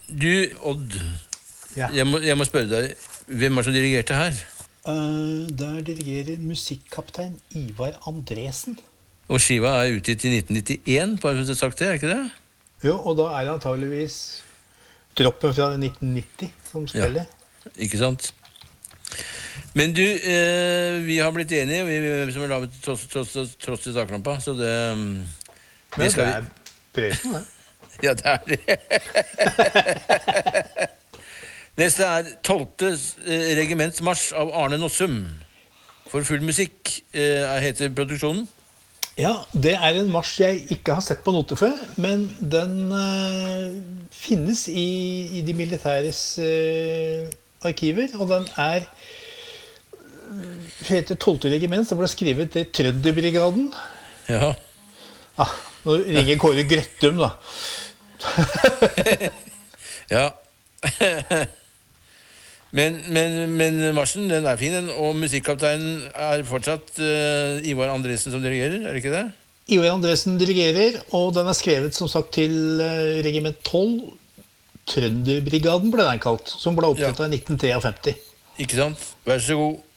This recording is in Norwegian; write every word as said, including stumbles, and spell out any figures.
Du, Odd, Ja. jeg må, jeg må spørre deg, hvem er det som dirigerte her? Uh, der dirigerer musikkaptein Ivar Andresen. Og skiva er utgitt i nitten nittien, bare for å ha sagt det, er ikke det? Jo, og da er det antageligvis troppen fra nitten nitti som spiller. Ja, ikke sant? Men du, eh, vi har blitt enige, vi, vi som har lavet tross, tross, tross til saklampa, så det... Men det det skal vi... er Prøysen, det. Ja, det er det. Neste er tolvte regiments marsj av Arne Nossum. For full musikk eh, heter produksjonen. Ja, det er en marsj jeg ikke har sett på noter før, men den uh, finnes i, i de militæres uh, arkiver, og den er heter tolvte regiment, som ble skrevet til Trønderbrigaden. Ja. Ah, nå ringer Kåre Grøttum, da. Ja. men, men, men marsjen, den er fin, og musikkapteinen er fortsatt uh, Ivar Andresen som dirigerer, er det ikke det? Ivar Andresen dirigerer, og den er skrevet som sagt til uh, regiment tolv. Trønderbrigaden ble den kalt, som ble opprettet i nitten femtitre. Ikke sant? Vær så god.